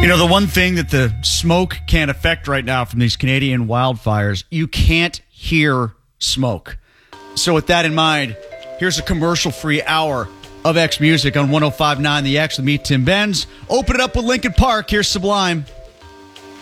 You know, the one thing that the smoke can't affect right now from these Canadian wildfires, you can't hear smoke. So with that in mind, here's a commercial-free hour of X Music on 105.9 The X with me, Tim Benz. Open it up with Linkin Park. Here's Sublime.